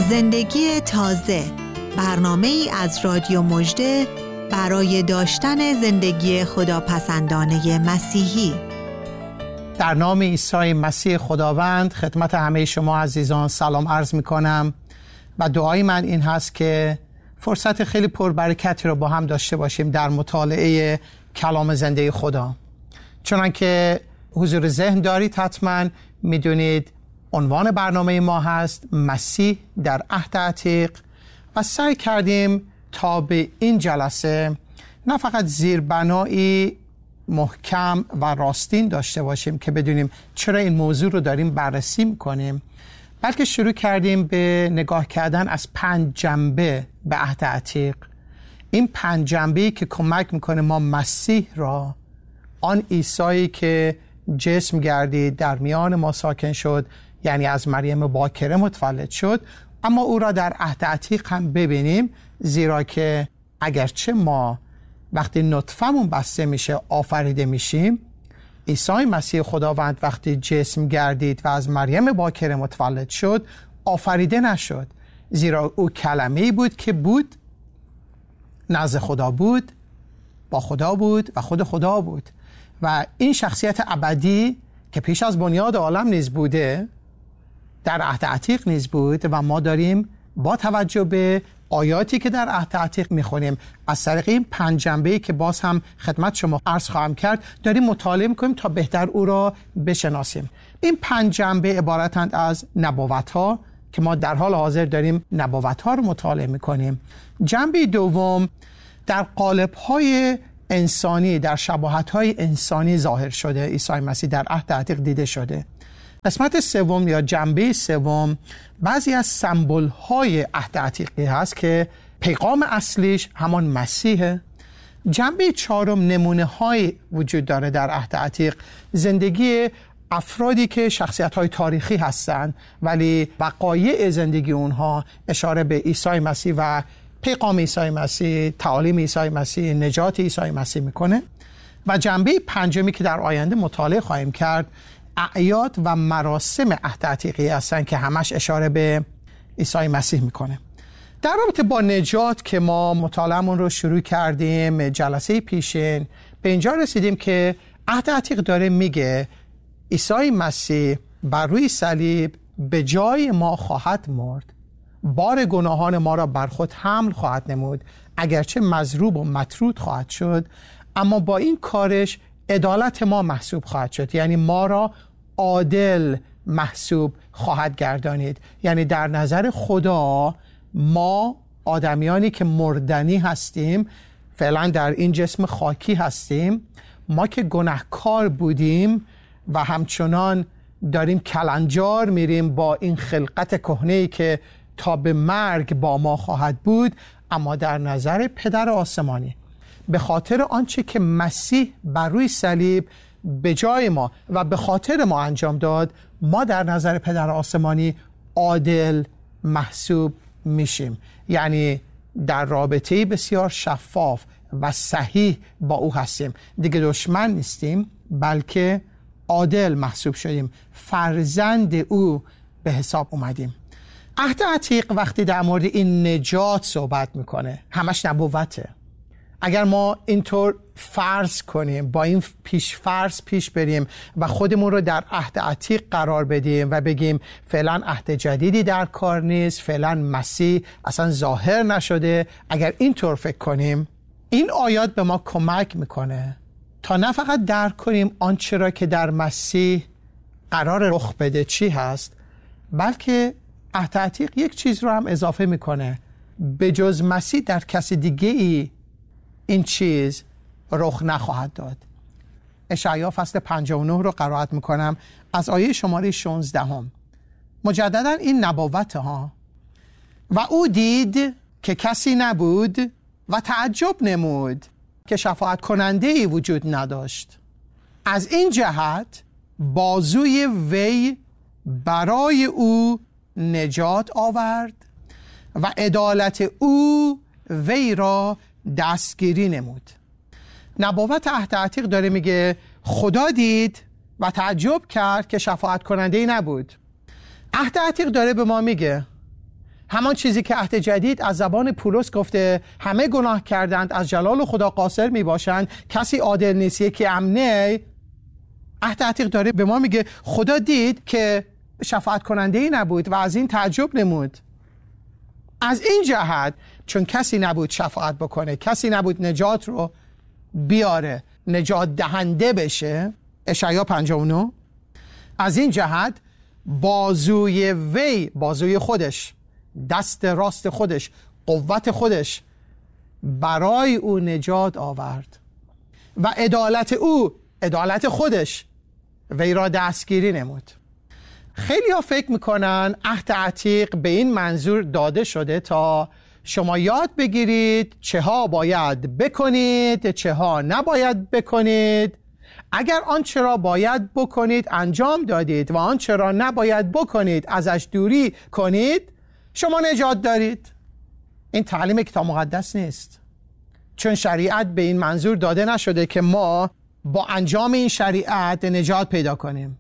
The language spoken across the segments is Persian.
زندگی تازه، برنامه‌ای از رادیو مژده برای داشتن زندگی خداپسندانه مسیحی. در نام عیسی مسیح خداوند خدمت همه شما عزیزان سلام عرض می‌کنم و دعای من این هست که فرصت خیلی پربرکتی رو با هم داشته باشیم در مطالعه کلام زنده خدا. چنانکه حضور ذهن دارید حتما میدونید عنوان برنامه ما هست مسیح در عهد عتیق و سعی کردیم تا به این جلسه نه فقط زیربنایی محکم و راستین داشته باشیم که بدونیم چرا این موضوع رو داریم بررسی میکنیم، بلکه شروع کردیم به نگاه کردن از 5 جنبه به عهد عتیق. این 5 جنبه‌ای که کمک میکنه ما مسیح را، آن عیسی که جسم گردید در میان ما ساکن شد، یعنی از مریم باکره متولد شد، اما او را در عهد عتیق هم ببینیم، زیرا که اگرچه ما وقتی نطفمون بسته میشه آفریده میشیم، عیسی مسیح خداوند وقتی جسم گردید و از مریم باکره متولد شد آفریده نشد، زیرا او کلمه‌ای بود که بود، نزد خدا بود، با خدا بود و خود خدا بود و این شخصیت ابدی که پیش از بنیاد عالم نیز بوده در عهد عتیق نیز بود و ما داریم با توجه به آیاتی که در عهد عتیق میخونیم از طریق این 5 جنبه‌ای که باز هم خدمت شما عرض خواهم کرد داریم مطالعه میکنیم تا بهتر او را بشناسیم. این 5 جنبه عبارتند از نبوت‌ها که ما در حال حاضر داریم نبوت‌ها رو مطالعه میکنیم. جنبه دوم در قالب‌های انسانی، در شباهت‌های انسانی ظاهر شده، عیسی مسیح در عهد عتیق دیده شده. قسمت سوم یا جنبه سوم بعضی از سمبول‌های عهد عتیقی هست که پیغام اصلیش همان مسیحه. جنبه چهارم نمونه‌های وجود داره در عهد عتیق، زندگی افرادی که شخصیت‌های تاریخی هستند ولی وقایع زندگی اونها اشاره به عیسی مسیح و پیغام عیسی مسیح، تعالیم عیسی مسیح، نجات عیسی مسیح میکنه. و جنبه پنجمی که در آینده مطالعه خواهیم کرد اعیاد و مراسم عهد عتیقی هستند که همش اشاره به عیسی مسیح میکنه. در رابطه با نجات که ما مطالعه‌مون رو شروع کردیم جلسه پیشین، به اینجا رسیدیم که عهد عتیق داره میگه عیسی مسیح بر روی صلیب به جای ما خواهد مرد، بار گناهان ما را بر خود حمل خواهد نمود، اگرچه مضروب و مطرود خواهد شد، اما با این کارش عدالت ما محسوب خواهد شد، یعنی ما را عادل محسوب خواهد گردانید. یعنی در نظر خدا ما آدمیانی که مردنی هستیم، فعلا در این جسم خاکی هستیم، ما که گناهکار بودیم و همچنان داریم کلنجار میریم با این خلقت کهنه‌ای که تا به مرگ با ما خواهد بود، اما در نظر پدر آسمانی به خاطر آنچه که مسیح بر روی صلیب به جای ما و به خاطر ما انجام داد، ما در نظر پدر آسمانی عادل محسوب میشیم. یعنی در رابطه بسیار شفاف و صحیح با او هستیم، دیگه دشمن نیستیم بلکه عادل محسوب شدیم، فرزند او به حساب اومدیم. عهد عتیق وقتی در مورد این نجات صحبت میکنه همش نبوته. اگر ما اینطور فرض کنیم، با این فرض پیش بریم و خودمون رو در عهد عتیق قرار بدیم و بگیم فعلا عهد جدیدی در کار نیست، فعلا مسیح اصلا ظاهر نشده، اگر اینطور فکر کنیم، این آیات به ما کمک میکنه تا نه فقط درک کنیم آنچه را که در مسیح قرار رخ بده چی هست، بلکه عهد عتیق یک چیز رو هم اضافه میکنه، به جز مسیح در کسی دیگه ای این چیز رخ نخواهد داد. اشعیا فصل 59 رو قرائت میکنم از آیه شماره 16. مجددا این نبوت ها: و او دید که کسی نبود و تعجب نمود که شفاعت کننده ای وجود نداشت، از این جهت بازوی وی برای او نجات آورد و عدالت او وی را دستگیری نمود. نبوت عهد عتیق داره میگه خدا دید و تعجب کرد که شفاعت کننده ای نبود. عهد عتیق داره به ما میگه همان چیزی که عهد جدید از زبان پولس گفته همه گناه کردند، از جلال خدا قاصر می باشند، کسی عادل نیست، یکی امنه. عهد عتیق داره به ما میگه خدا دید که شفاعت کننده ای نبود و از این تعجب نمود. از این جهت چون کسی نبود شفاعت بکنه، کسی نبود نجات رو بیاره، نجات دهنده بشه، اشعیا 59، از این جهت بازوی وی، بازوی خودش، دست راست خودش، قوت خودش برای او نجات آورد و عدالت او، عدالت خودش وی را دستگیری نمود. خیلی ها فکر میکنن عهد عتیق به این منظور داده شده تا شما یاد بگیرید چه ها باید بکنید، چه ها نباید بکنید. اگر آنچه را باید بکنید انجام دادید و آنچه را نباید بکنید ازش دوری کنید، شما نجات دارید. این تعلیم کتاب مقدس نیست، چون شریعت به این منظور داده نشده که ما با انجام این شریعت نجات پیدا کنیم.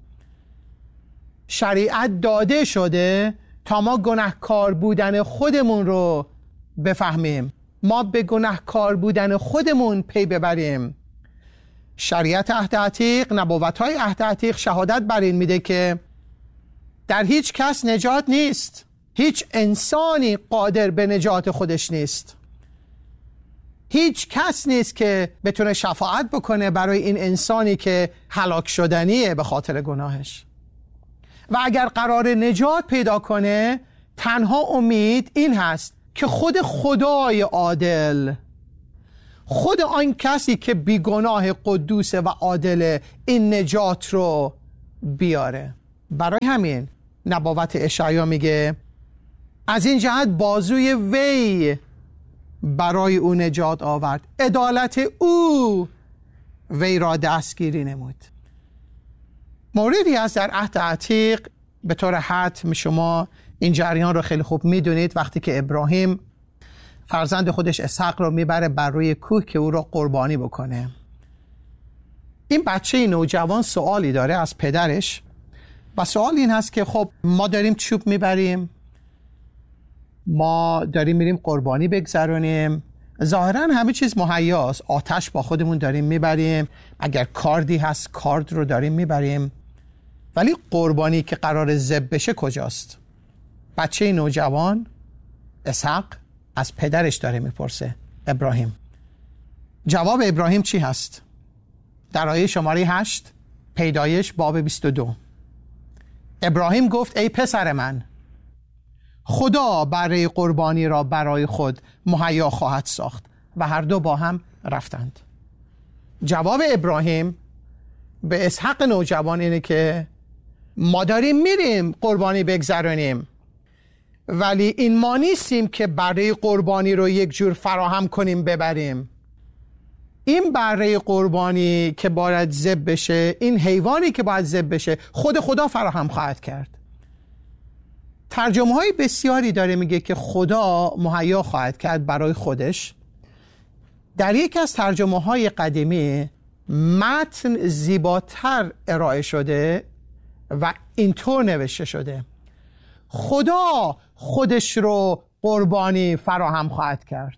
شریعت داده شده تا ما گناهکار بودن خودمون رو بفهمیم، ما به گناهکار بودن خودمون پی ببریم. شریعت عهد عتیق، نبوت‌های عهد عتیق شهادت بر این میده که در هیچ کس نجات نیست، هیچ انسانی قادر به نجات خودش نیست، هیچ کس نیست که بتونه شفاعت بکنه برای این انسانی که هلاک شدنیه به خاطر گناهش. و اگر قرار نجات پیدا کنه، تنها امید این هست که خود خدای عادل، خود آن کسی که بیگناه قدوس و عادل این نجات رو بیاره. برای همین نبوت اشعیا میگه از این جهت بازوی وی برای او نجات آورد، عدالت او وی را دستگیری نمود. موردی از در عهد عتیق به طور حتم شما این جریان رو خیلی خوب میدونید. وقتی که ابراهیم فرزند خودش اسحاق رو میبره بر روی کوه که او رو قربانی بکنه، این بچه نوجوان سوالی داره از پدرش و سوال این هست که خب ما داریم چوب میبریم، ما داریم میریم قربانی بگذرونیم، ظاهرا همه چیز مهیاست، آتش با خودمون داریم میبریم، اگر کاردی هست کارد رو داریم میبریم، ولی قربانی که قرار ذبح بشه کجاست؟ بچه نوجوان اسحاق از پدرش داره میپرسه، ابراهیم. جواب ابراهیم چی هست؟ در آیه شماره 8 پیدایش باب 22 ابراهیم گفت ای پسر من، خدا برای قربانی را برای خود مهیا خواهد ساخت. و هر دو با هم رفتند. جواب ابراهیم به اسحاق نوجوان اینه که ما داریم میریم قربانی بگذرونیم، ولی این ما نیستیم که برای قربانی رو یک جور فراهم کنیم ببریم. این برای قربانی که باید ذبح بشه، این حیوانی که باید ذبح بشه، خود خدا فراهم خواهد کرد. ترجمه های بسیاری داره میگه که خدا مهیا خواهد کرد برای خودش. در یک از ترجمه های قدیمی متن زیباتر ارائه شده و اینطور نوشته شده: خدا خودش رو قربانی فراهم خواهد کرد.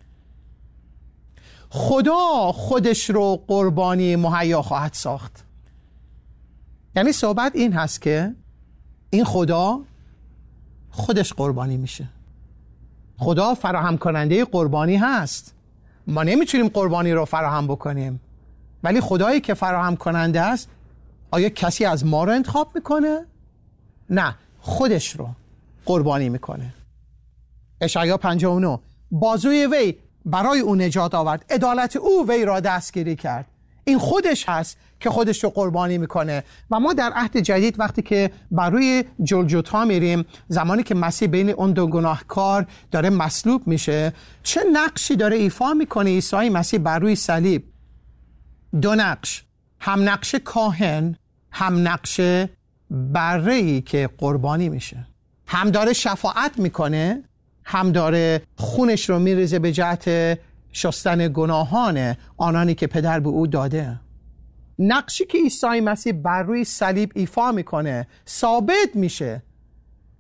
خدا خودش رو قربانی مهیا خواهد ساخت. یعنی صحبت این هست که این خدا خودش قربانی میشه. خدا فراهم کننده قربانی هست. ما نمیتونیم قربانی رو فراهم بکنیم، ولی خدایی که فراهم کننده است، آیا کسی از ما رو انتخاب میکنه؟ نه، خودش رو قربانی میکنه. اشعیا 59 بازوی وی برای او نجات آورد، عدالت او وی را دستگیری کرد. این خودش هست که خودش رو قربانی میکنه. و ما در عهد جدید وقتی که بر روی جلجتا میریم، زمانی که مسیح بین اون دو گناهکار داره مصلوب میشه، چه نقشی داره ایفا میکنه عیسی مسیح بر روی صلیب؟ دو نقش، هم نقش کاهن، هم نقش بره‌ای که قربانی میشه. هم داره شفاعت میکنه، هم داره خونش رو میریزه به جهت شستن گناهان آنانی که پدر به او داده. نقشی که عیسی مسیح بر روی صلیب ایفا میکنه ثابت میشه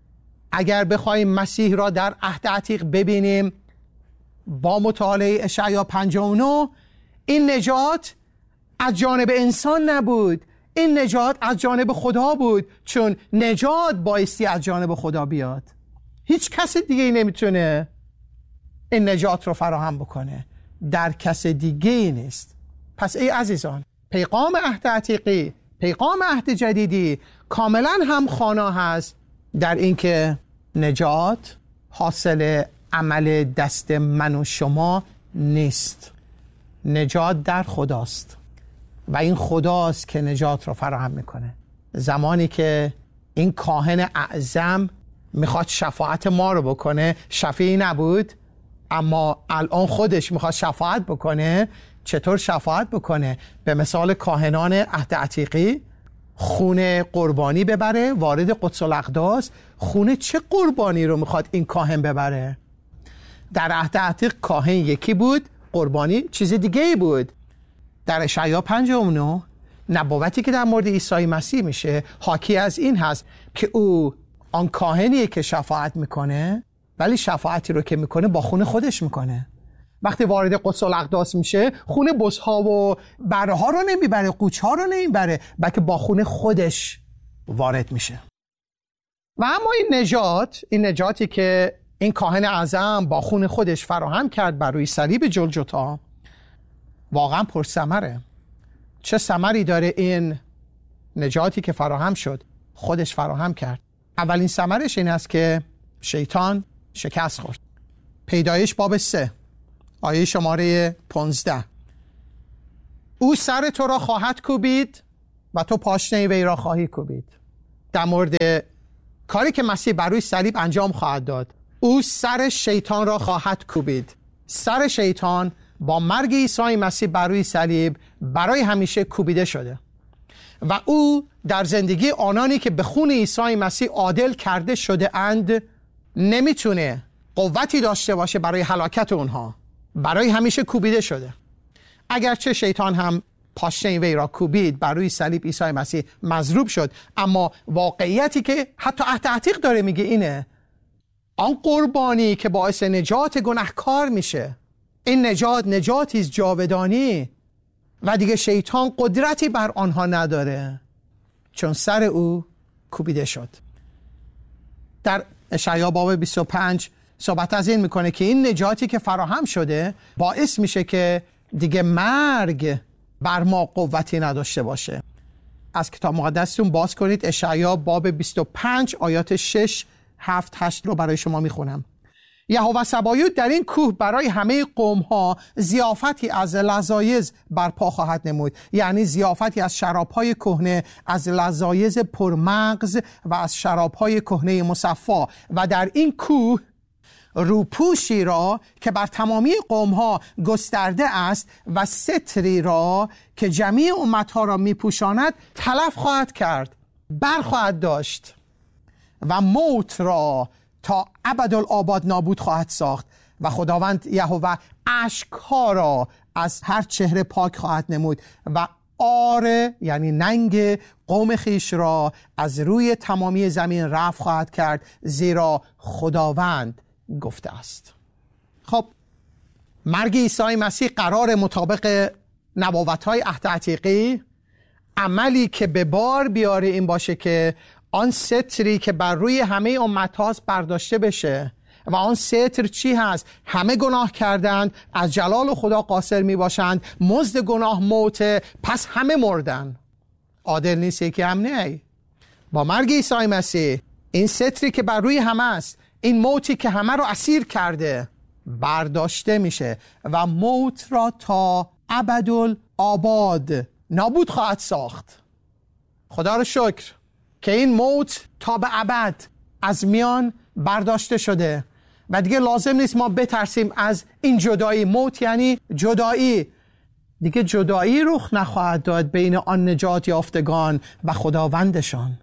اگر بخوایم مسیح را در عهد عتیق ببینیم با مطالعه اشعیا 59، این نجات از جانب انسان نبود، این نجات از جانب خدا بود، چون نجات بایستی از جانب خدا بیاد. هیچ کس دیگه نمیتونه این نجات رو فراهم بکنه، در کس دیگه نیست. پس ای عزیزان، پیغام عهد عتیقی، پیغام عهد جدیدی کاملا همخوانا هست در اینکه نجات حاصل عمل دست من و شما نیست. نجات در خداست و این خداست که نجات رو فراهم میکنه. زمانی که این کاهن اعظم میخواد شفاعت ما رو بکنه، شفیعی نبود، اما الان خودش میخواد شفاعت بکنه. چطور شفاعت بکنه؟ به مثال کاهنان عهد عتیقی خون قربانی ببره وارد قدس الاقداس. خون چه قربانی رو میخواد این کاهن ببره؟ در عهد عتیق کاهن یکی بود، قربانی چیز دیگه ای بود. در اشعیا 59 نبوتی که در مورد عیسی مسیح میشه حاکی از این هست که او آن کاهنیه که شفاعت میکنه، ولی شفاعتی رو که میکنه با خون خودش میکنه. وقتی وارد قدس الاقداس میشه خون بزها و بره ها رو نمیبره، قوچ ها رو نمیبره، بلکه با خون خودش وارد میشه. و اما این نجاتی که این کاهن اعظم با خون خودش فراهم کرد بر روی صلیب جلجتا واقعا پرثمره. چه ثمری داره این نجاتی که فراهم شد، خودش فراهم کرد؟ اولین ثمرش این است که شیطان شکست خورد. پیدایش باب 3 آیه شماره 15: او سر تو را خواهد کوبید و تو پاشنه وی را خواهی کوبید. در مورد کاری که مسیح بر روی صلیب انجام خواهد داد. او سر شیطان را خواهد کوبید. سر شیطان با مرگ عیسی مسیح بر روی صلیب برای همیشه کوبیده شده و او در زندگی آنانی که به خون عیسی مسیح عادل کرده شده اند نمیتونه قوتی داشته باشه برای هلاکت اونها. برای همیشه کوبیده شده. اگرچه شیطان هم پاشنه وی را کوبید، بر روی صلیب عیسی مسیح مضروب شد، اما واقعیتی که حتی عهد عتیق داره میگه اینه: آن قربانی که باعث نجات گناهکار میشه، این نجاتی است جاودانی و دیگه شیطان قدرتی بر آنها نداره، چون سر او کوبیده شد. در اشعیا باب 25 صحبت از این میکنه که این نجاتی که فراهم شده باعث میشه که دیگه مرگ بر ما قوتی نداشته باشه. از کتاب مقدستون باز کنید اشعیا باب 25 آیات 6 7 8 رو برای شما میخونم. یهوه سبایوت در این کوه برای همه قوم‌ها ضیافتی از لذایز برپا خواهد نمود، یعنی ضیافتی از شراب‌های کهنه، از لذایز پرمغز و از شراب‌های کهنه مصفا. و در این کوه روپوشی را که بر تمامی قوم‌ها گسترده است و ستری را که جمیع امت‌ها را می‌پوشاند تلف خواهد کرد، برخواهد داشت و موت را تا ابدالآباد نابود خواهد ساخت. و خداوند یهوه اشک‌ها را از هر چهره پاک خواهد نمود و آره یعنی ننگ قوم خیش را از روی تمامی زمین رفع خواهد کرد، زیرا خداوند گفته است. خب مرگ عیسی مسیح قرار مطابق نبوت‌های عهد عتیقی عملی که به بار بیاره این باشه که آن ستری که بر روی همه امت هاست برداشته بشه. و آن ستر چی هست؟ همه گناه کردند، از جلال خدا قاصر می باشند، مزد گناه موته، پس همه مردن. عادل نیست یکی هم نه. با مرگ عیسی مسیح این ستری که بر روی همه است، این موتی که همه رو اسیر کرده برداشته میشه و موت را تا ابدالآباد نابود خواهد ساخت. خدا رو شکر که این موت تا به ابد از میان برداشته شده و دیگه لازم نیست ما بترسیم از این جدایی. موت یعنی جدایی. دیگه جدایی رخ نخواهد داد بین آن نجات یافتگان و خداوندشان،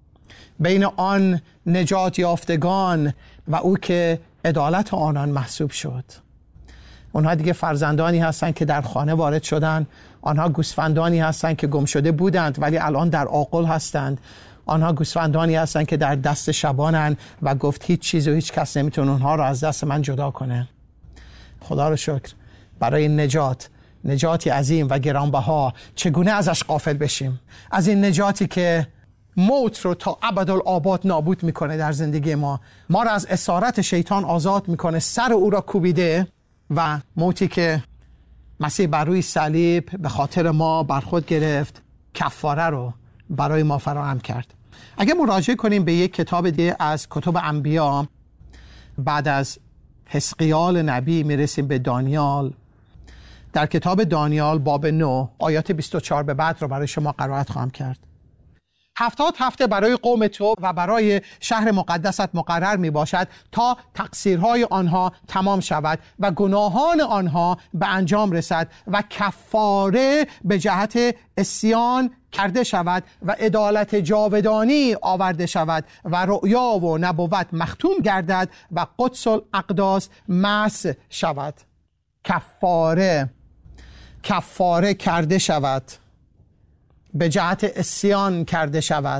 بین آن نجات یافتگان و او که عدالت آنان محسوب شد. اونها دیگه فرزندانی هستند که در خانه وارد شدن، آنها گوسفندانی هستند که گم شده بودند ولی الان در آغل هستند. آنها گوسفندانی هستن که در دست شبانن و گفت هیچ چیز و هیچ کس نمیتونه اونها رو از دست من جدا کنه. خدا رو شکر برای نجاتی عظیم و گرانبها. چگونه ازش غافل بشیم؟ از این نجاتی که موت رو تا ابدالآباد نابود میکنه در زندگی ما را از اسارت شیطان آزاد میکنه، سر او را کوبیده، و موتی که مسیح بر روی صلیب به خاطر ما بر خود گرفت، کفاره رو برای ما فراهم کرد. اگه مراجعه کنیم به یک کتاب دیگه از کتب انبیا، بعد از حزقیال نبی میرسیم به دانیال. در کتاب دانیال باب 9 آیات 24 به بعد رو برای شما قرائت خواهم کرد. 70 هفته برای قوم تو و برای شهر مقدست مقرر می باشد تا تقصیرهای آنها تمام شود و گناهان آنها به انجام رسد و کفاره به جهت عصیان کرده شود و عدالت جاودانی آورده شود و رؤیا و نبوت مختوم گردد و قدس الاقداس مسح شود. کفاره کرده شود، به جهت عصیان کرده شود،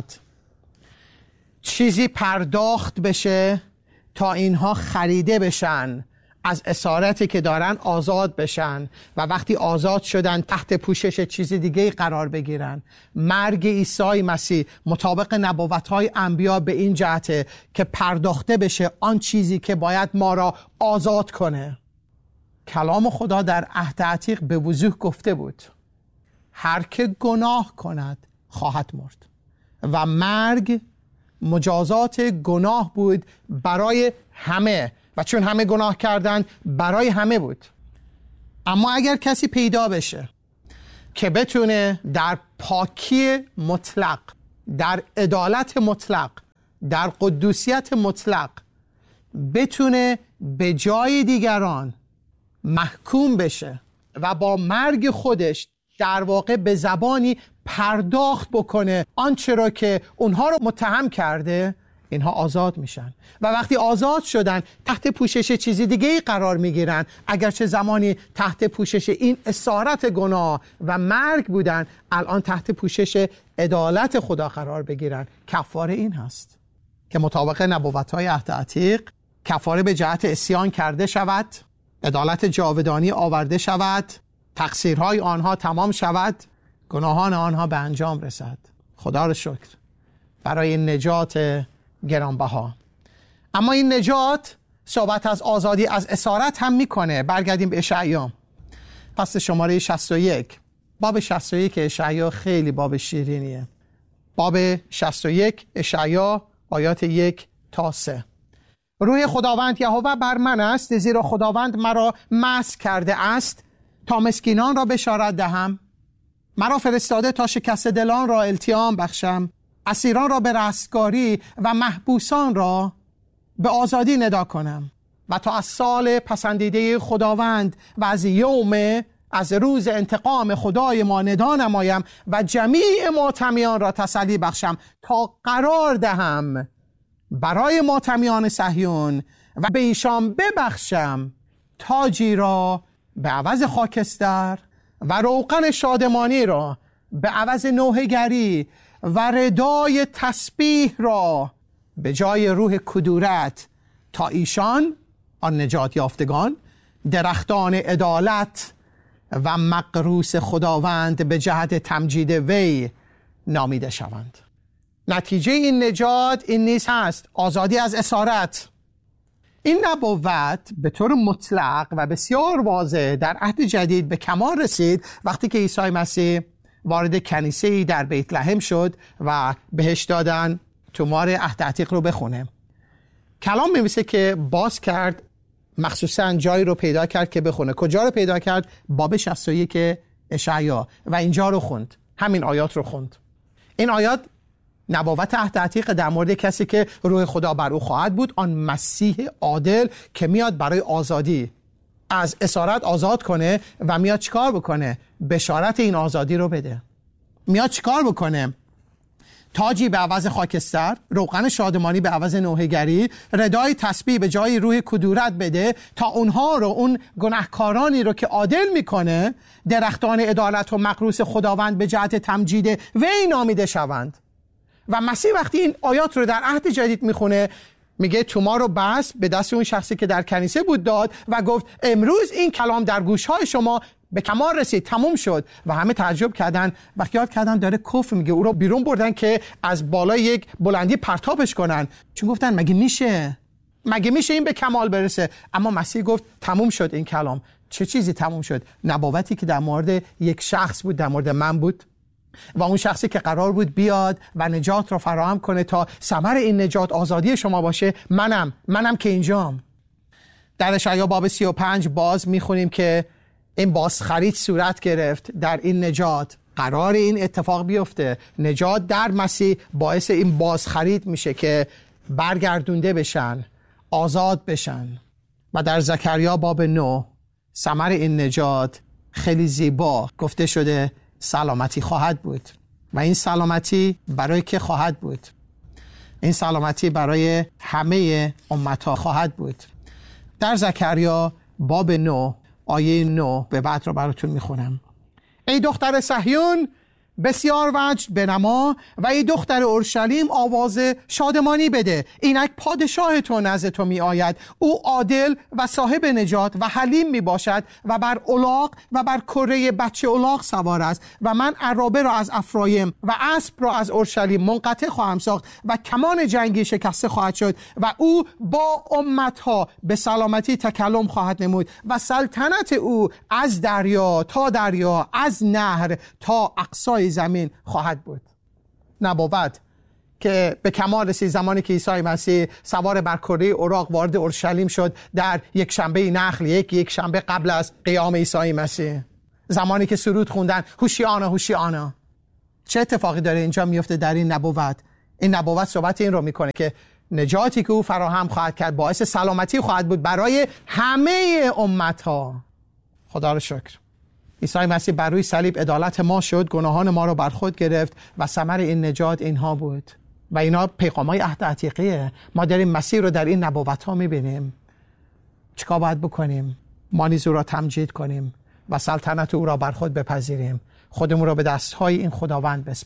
چیزی پرداخت بشه تا اینها خریده بشن، از اسارتی که دارن آزاد بشن و وقتی آزاد شدن تحت پوشش چیز دیگه قرار بگیرن. مرگ عیسی مسیح مطابق نبوت‌های انبیا به این جهته که پرداخته بشه آن چیزی که باید ما را آزاد کنه. کلام خدا در عهد عتیق به وضوح گفته بود هر که گناه کند خواهد مرد، و مرگ مجازات گناه بود برای همه، و چون همه گناه کردند برای همه بود. اما اگر کسی پیدا بشه که بتونه در پاکی مطلق، در عدالت مطلق، در قدوسیت مطلق بتونه به جای دیگران محکوم بشه و با مرگ خودش در واقع به زبانی پرداخت بکنه آنچه را که اونها رو متهم کرده، اینها آزاد میشن. و وقتی آزاد شدن تحت پوشش چیزی دیگه قرار میگیرن، اگرچه زمانی تحت پوشش این اسارت گناه و مرگ بودن، الان تحت پوشش عدالت خدا قرار بگیرن. کفاره این هست که مطابق نبوت‌های عهد عتیق کفاره به جهت عصیان کرده شود، عدالت جاودانی آورده شود، تقصیرهای آنها تمام شود، گناهان آنها به انجام رسد. خدا را شکر برای نجات گرانبها. اما این نجات صحبت از آزادی از اسارت هم میکنه. برگردیم به اشعیا فصل شماره 61. باب 61 اشعیا خیلی باب شیرینیه. باب 61 اشعیا آیات 1 تا 3. روح خداوند یهوه بر من است، زیرا خداوند مرا مسح کرده است تا مسکینان را بشارت دهم. مرا فرستاده تا شکسته دلان را التیام بخشم، اسیران را به رستگاری و محبوسان را به آزادی ندا کنم، و تا از سال پسندیده خداوند و از روز انتقام خدای ما ندا نمایم و جمیع ماتمیان را تسلی بخشم، تا قرار دهم برای ماتمیان صهیون و به ایشان ببخشم تاجی را به عوض خاکستر و روغن شادمانی را به عوض نوحه‌گری و ردای تسبیح را به جای روح کدورت، تا ایشان آن نجات یافتگان درختان عدالت و مقروس خداوند به جهت تمجید وی نامیده شوند. نتیجه این نجات این نیز هست، آزادی از اسارت. این نبوت به طور مطلق و بسیار واضح در عهد جدید به کمال رسید وقتی که عیسی مسیح وارد کنیسه‌ای در بیت لحم شد و بهش دادن تومار عهد عتیق رو بخونه. کلام می‌نویسه که باز کرد، مخصوصاً جایی رو پیدا کرد که بخونه. کجا رو پیدا کرد؟ باب 61 اشعیا، و اینجا رو خوند، همین آیات رو خوند. این آیات نبوت عهد عتیق در مورد کسی که روح خدا بر او خواهد بود، آن مسیح عادل که میاد برای آزادی از اسارت آزاد کنه و میاد چیکار بکنه؟ بشارت این آزادی رو بده. میاد چیکار بکنه؟ تاجی به عوض خاکستر، روغن شادمانی به عوض نوحه‌گری، ردای تسبیح به جای روح کدورت بده، تا اونها رو، اون گناهکارانی رو که عادل میکنه، درختان عدالت و مقروس خداوند به جهت تمجید وی نامیده شوند. و مسیح وقتی این آیات رو در عهد جدید میخونه میگه توما رو بست به دست اون شخصی که در کنیسه بود داد و گفت امروز این کلام در گوشهای شما به کمال رسید، تموم شد. و همه تعجب کردن و یاد کردن داره کفر میگه. او رو بیرون بردن که از بالای یک بلندی پرتابش کنن، چون گفتن مگه میشه این به کمال برسه. اما مسیح گفت تموم شد این کلام. چه چیزی تموم شد؟ نبوتی که در مورد یک شخص بود، در مورد من بود، و اون شخصی که قرار بود بیاد و نجات رو فراهم کنه تا ثمر این نجات آزادی شما باشه. منم که اینجام. در اشعیا باب 35 باز میخونیم که این بازخرید صورت گرفت در این نجات. قرار این اتفاق بیفته. نجات در مسیح باعث این بازخرید میشه که برگردونده بشن، آزاد بشن. و در زکریا باب 9 ثمر این نجات خیلی زیبا گفته شده سلامتی خواهد بود. و این سلامتی برای که خواهد بود؟ این سلامتی برای همه امتها خواهد بود. در زکریا باب 9 آیه 9 به بعد رو براتون میخونم. ای دختر صهیون بسیار وجد بنما و ای دختر اورشلیم آواز شادمانی بده. اینک پادشاه تو نزد تو می آید. او عادل و صاحب نجات و حلیم می باشد و بر الاغ و بر کره بچه الاغ سوار است. و من عرابه را از افرایم و اسب را از اورشلیم منقطع خواهم ساخت و کمان جنگی شکسته خواهد شد و او با امتها به سلامتی تکلم خواهد نمود و سلطنت او از دریا تا دریا، از نهر تا اقصای زمین خواهد بود. نبوت که به کمال رسید زمانی که عیسی مسیح سوار بر کره اوراق وارد اورشلیم شد در یک شنبه نخل، یک شنبه قبل از قیام عیسی مسیح. زمانی که سرود خوندن هوشیانا هوشیانا. چه اتفاقی داره اینجا میفته در این نبوت؟ این نبوت صحبت این رو میکنه که نجاتی که او فراهم خواهد کرد باعث سلامتی خواهد بود برای همه امتها. خدا رو شکر. عیسی مسیح بر روی صلیب عدالت ما شد، گناهان ما رو بر خود گرفت و ثمر این نجات اینها بود. و اینا پیغام‌های عهد عتیقه. ما داریم مسیح رو در این نبوت‌ها می‌بینیم. چیکار باید بکنیم؟ ما نیز او را تمجید کنیم و سلطنت او را بر خود بپذیریم. خودمون را به دست‌های این خداوند بسپاریم.